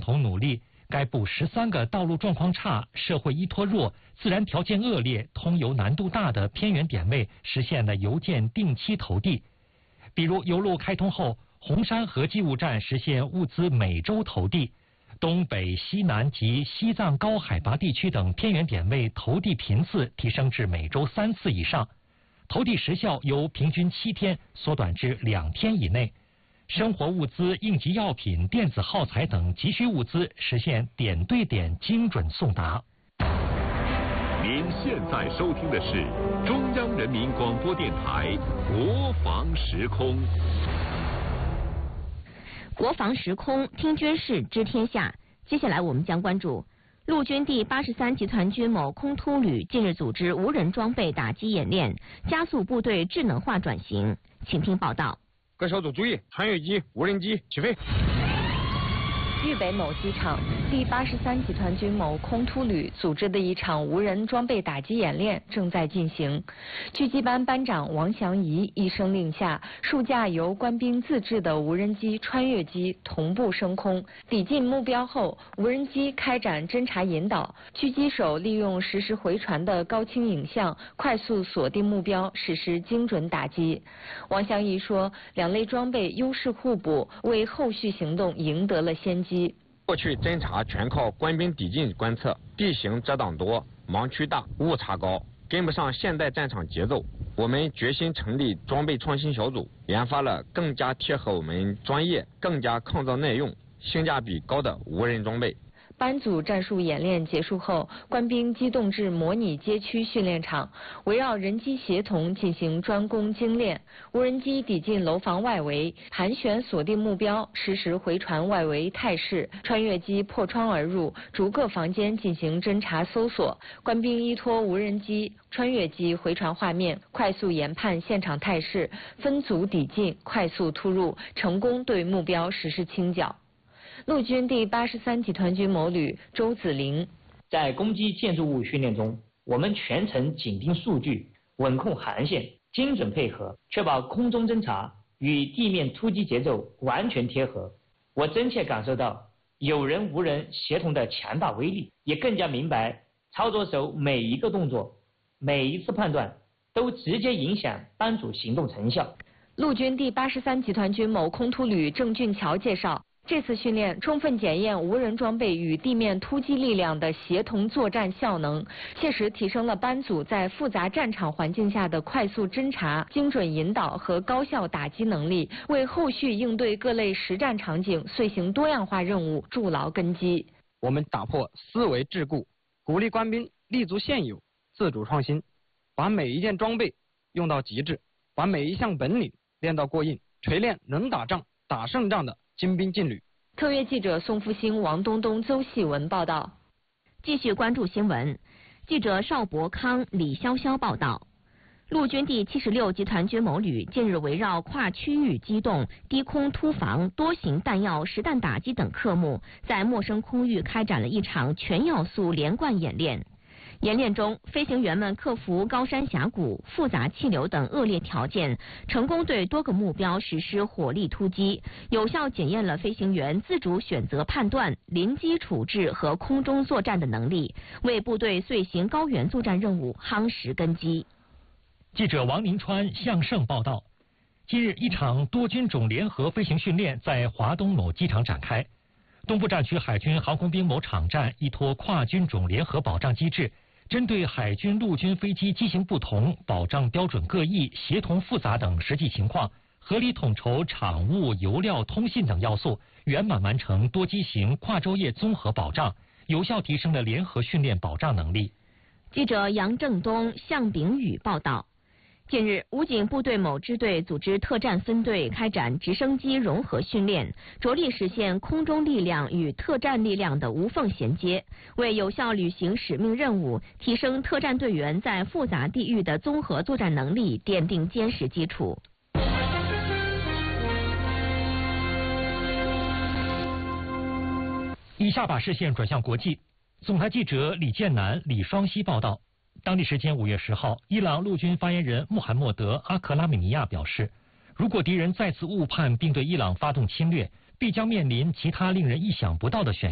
同努力，该部13个道路状况差、社会依托弱、自然条件恶劣、通邮难度大的偏远点位实现了邮件定期投递。比如邮路开通后，红山和机务站实现物资每周投递，东北、西南及西藏高海拔地区等偏远点位投递频次提升至每周3次以上，投递时效由平均7天缩短至2天以内。生活物资、应急药品、电子耗材等急需物资实现点对点精准送达。 您现在收听的是中央人民广播电台国防时空。 国防时空，听军事知天下。接下来我们将关注陆军第83集团军某空突旅近日组织无人装备打击演练，加速部队智能化转型。请听报道。 各小组注意，穿越机、无人机起飞。 豫北某机场，第83集团军某空突旅组织的一场无人装备打击演练正在进行。狙击班班长王祥仪一声令下，数架由官兵自制的无人机、穿越机同步升空，抵近目标后，无人机开展侦察引导，狙击手利用实时回传的高清影像，快速锁定目标，实施精准打击。王祥仪说，两类装备优势互补，为后续行动赢得了先机。 过去侦察全靠官兵抵近观测，地形遮挡多，盲区大，误差高，跟不上现代战场节奏。我们决心成立装备创新小组，研发了更加贴合我们专业、更加抗造耐用、性价比高的无人装备。 班组战术演练结束后，官兵机动至模拟街区训练场，围绕人机协同进行专攻精练。无人机抵近楼房外围，盘旋锁定目标，实时回传外围态势；穿越机破窗而入，逐个房间进行侦查搜索。官兵依托无人机、穿越机回传画面，快速研判现场态势，分组抵近，快速突入，成功对目标实施清剿。陆军第83集团军某旅周子林， 在攻击建筑物训练中，我们全程紧盯数据，稳控航线，精准配合，确保空中侦察与地面突击节奏完全贴合。我真切感受到有人无人协同的强大威力，也更加明白操作手每一个动作、每一次判断都直接影响班组行动成效。 陆军第83集团军某空突旅郑俊桥介绍，这次训练充分检验无人装备与地面突击力量的协同作战效能，切实提升了班组在复杂战场环境下的快速侦察、精准引导和高效打击能力，为后续应对各类实战场景、遂行多样化任务筑牢根基。 我们打破思维桎梏，鼓励官兵立足现有，自主创新，把每一件装备用到极致，把每一项本领练到过硬，锤炼能打仗、打胜仗的精兵劲旅。 特约记者宋福兴、王东东、邹细文报道。 继续关注新闻，记者邵伯康、李潇潇报道。陆军第76集团军某旅近日围绕跨区域机动、低空突防、多型弹药实弹打击等科目，在陌生空域开展了一场全要素连贯演练。演练中，飞行员们克服高山峡谷、复杂气流等恶劣条件，成功对多个目标实施火力突击，有效检验了飞行员自主选择判断、临机处置和空中作战的能力，为部队遂行高原作战任务夯实根基。 记者王明川、向盛报道，近日一场多军种联合飞行训练在华东某机场展开。东部战区海军航空兵某场站依托跨军种联合保障机制，针对海军、陆军飞机机型不同、保障标准各异、协同复杂等实际情况，合理统筹场务、油料、通信等要素，圆满完成多机型跨昼夜综合保障，有效提升了联合训练保障能力。 记者杨正东、向炳宇报道。近日，武警部队某支队组织特战分队开展直升机融合训练，着力实现空中力量与特战力量的无缝衔接，为有效履行使命任务、提升特战队员在复杂地域的综合作战能力奠定坚实基础。 以下把视线转向国际，总台记者李建南、李双熙报道。当地时间5月10号，伊朗陆军发言人穆罕默德·阿克拉米尼亚表示，如果敌人再次误判并对伊朗发动侵略，必将面临其他令人意想不到的选